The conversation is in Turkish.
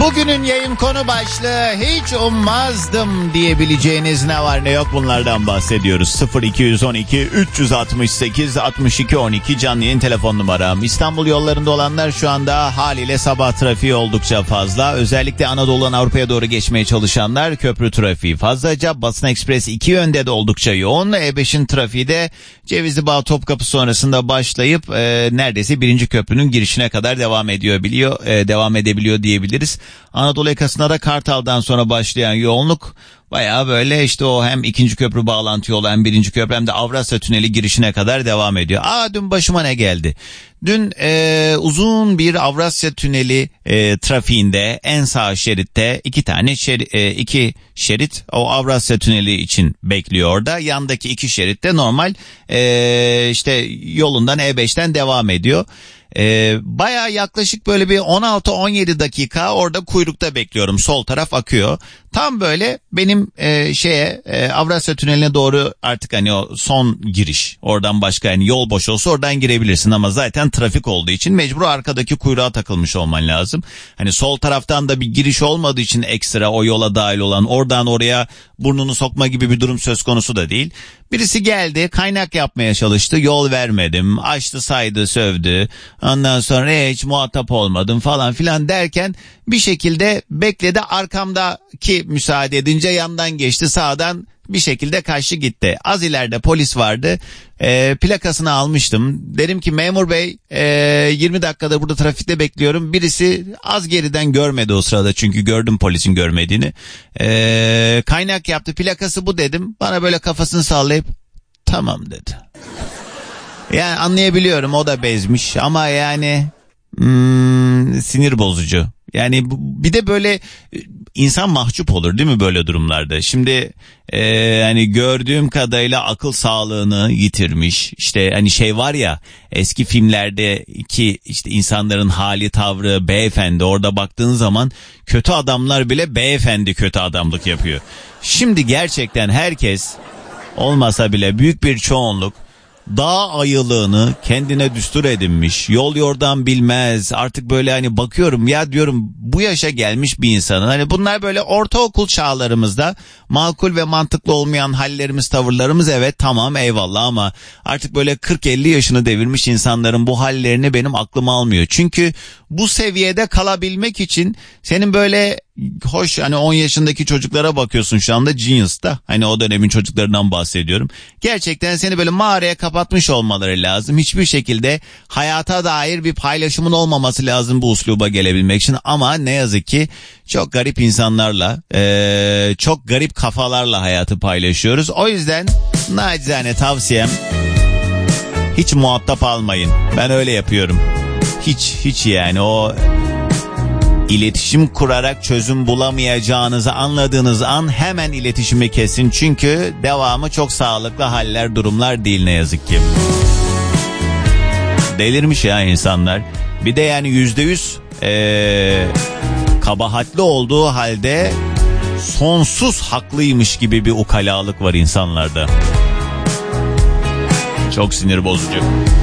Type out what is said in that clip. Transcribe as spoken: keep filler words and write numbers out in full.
Bugünün yayın konu başlığı hiç ummazdım diyebileceğiniz ne var ne yok, bunlardan bahsediyoruz. sıfır iki on iki üç altı sekiz altmış iki on iki canlı yayın telefon numaram. İstanbul yollarında olanlar şu anda haliyle sabah trafiği oldukça fazla. Özellikle Anadolu'dan Avrupa'ya doğru geçmeye çalışanlar köprü trafiği fazlaca. Basın Ekspres iki yönde de oldukça yoğun. E beşin trafiği de Cevizli Bağ Topkapı sonrasında başlayıp e, neredeyse birinci köprünün girişine kadar devam ediyor biliyor e, devam edebiliyor diyebiliriz. Anadolu yakasına da Kartal'dan sonra başlayan yoğunluk bayağı böyle işte o hem ikinci köprü bağlantı yolu hem birinci köprü hem de Avrasya Tüneli girişine kadar devam ediyor. Aa dün başıma ne geldi? Dün e, uzun bir Avrasya Tüneli e, trafiğinde en sağ şeritte iki tane şeri, e, iki şerit o Avrasya Tüneli için bekliyor orada. Yandaki iki şerit de normal e, işte yolundan E beşten devam ediyor. Ee, bayağı yaklaşık böyle bir on altı on yedi dakika orada kuyrukta bekliyorum. Sol taraf akıyor. Tam böyle benim e, şeye e, Avrasya Tüneli'ne doğru artık hani o son giriş. Oradan başka yani yol boş olsa oradan girebilirsin ama zaten trafik olduğu için mecbur arkadaki kuyruğa takılmış olman lazım. Hani sol taraftan da bir giriş olmadığı için ekstra o yola dahil olan oradan oraya burnunu sokma gibi bir durum söz konusu da değil. Birisi geldi, kaynak yapmaya çalıştı, yol vermedim, açtı saydı sövdü, ondan sonra hiç muhatap olmadım falan filan derken bir şekilde bekledi, arkamdaki müsaade edince yandan geçti, sağdan bir şekilde kaçtı gitti. Az ileride polis vardı, e, plakasını almıştım, dedim ki memur bey e, yirmi dakikada burada trafikte bekliyorum. Birisi az geriden görmedi o sırada çünkü gördüm polisin görmediğini, e, kaynak yaptı, plakası bu dedim, bana böyle kafasını sallayıp tamam dedi. Yani anlayabiliyorum, o da bezmiş ama yani hmm, sinir bozucu. Yani bir de böyle insan mahcup olur değil mi böyle durumlarda? Şimdi e, hani gördüğüm kadarıyla akıl sağlığını yitirmiş. İşte hani şey var ya, eski filmlerdeki işte insanların hali tavrı beyefendi, orada baktığın zaman kötü adamlar bile beyefendi kötü adamlık yapıyor. Şimdi gerçekten herkes olmasa bile büyük bir çoğunluk dağ ayılığını kendine düstur edinmiş, yol yordan bilmez, artık böyle hani bakıyorum ya diyorum bu yaşa gelmiş bir insanın, hani bunlar böyle ortaokul çağlarımızda makul ve mantıklı olmayan hallerimiz, tavırlarımız, evet tamam eyvallah, ama artık böyle kırk elli yaşını devirmiş insanların bu hallerini benim aklım almıyor. Çünkü bu seviyede kalabilmek için senin böyle hoş hani on yaşındaki çocuklara bakıyorsun şu anda, Genius'ta hani o dönemin çocuklarından bahsediyorum. Gerçekten seni böyle mağaraya kapatmış olmaları lazım. Hiçbir şekilde hayata dair bir paylaşımın olmaması lazım bu usluba gelebilmek için. Ama ne yazık ki çok garip insanlarla, ee, çok garip kafalarla hayatı paylaşıyoruz. O yüzden nacizane tavsiyem hiç muhatap almayın. Ben öyle yapıyorum. Hiç hiç yani o İletişim kurarak çözüm bulamayacağınızı anladığınız an hemen iletişimi kesin. Çünkü devamı çok sağlıklı haller, durumlar değil ne yazık ki. Delirmiş ya insanlar. Bir de yani yüzde yüz ee, kabahatli olduğu halde sonsuz haklıymış gibi bir ukalalık var insanlarda. Çok sinir bozucu.